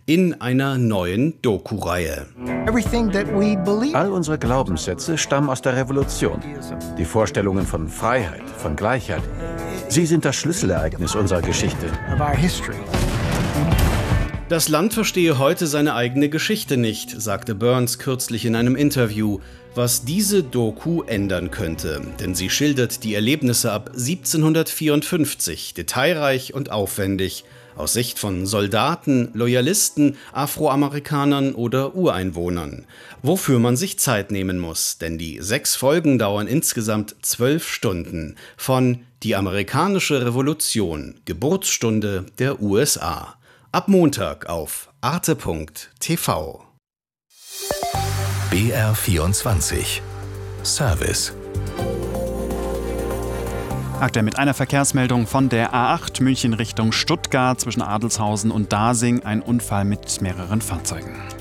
in einer neuen Doku-Reihe. All unsere Glaubenssätze stammen aus der Revolution. Die Vorstellungen von Freiheit, von Gleichheit. Sie sind das Schlüsselereignis unserer Geschichte. Das Land verstehe heute seine eigene Geschichte nicht, sagte Burns kürzlich in einem Interview, was diese Doku ändern könnte. Denn sie schildert die Erlebnisse ab 1754, detailreich und aufwendig, aus Sicht von Soldaten, Loyalisten, Afroamerikanern oder Ureinwohnern. Wofür man sich Zeit nehmen muss, denn die 6 Folgen dauern insgesamt 12 Stunden. Von Die amerikanische Revolution, Geburtsstunde der USA. Ab Montag auf arte.tv. BR24 Service. Aktuell mit einer Verkehrsmeldung von der A8 München Richtung Stuttgart zwischen Adelshausen und Dasing, ein Unfall mit mehreren Fahrzeugen.